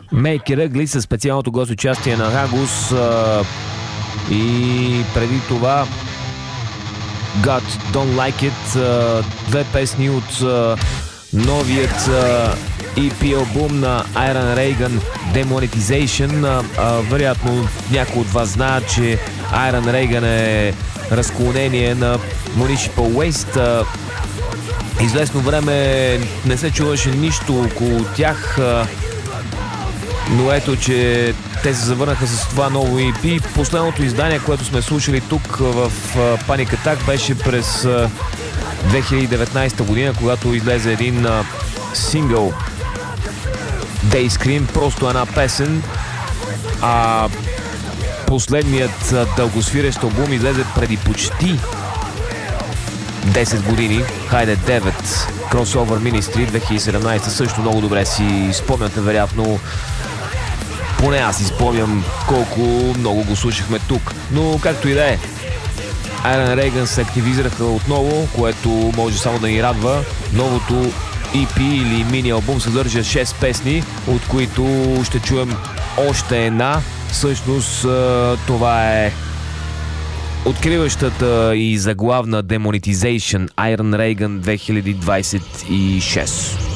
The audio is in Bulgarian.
Make It Ugly със специалното гост участие на Хагус и преди това God Don't Like It, две песни от новият EP албум на Iron Reagan Demonetization. Вероятно някой от вас знае, че Iron Reagan е разклонение на Municipal Waste. Известно време не се чуваше нищо около тях, но ето, че те се завърнаха с това ново EP. Последното издание, което сме слушали тук в Panic Attack, беше през 2019 година, когато излезе един сингъл Dayscream, просто една песен. А последният дългосвирещ албум излезе преди почти 10 години. Хайде 9, Crossover Ministry 2017, също много добре си спомняте, вероятно. Поне аз си спомням колко много го слушахме тук. Но както и да е, Iron Reagan се активизираха отново, което може само да ни радва. Новото EP или мини албум съдържа 6 песни, от които ще чуем още една. Всъщност това е откриващата и заглавна Demonetization Iron Reagan 2026.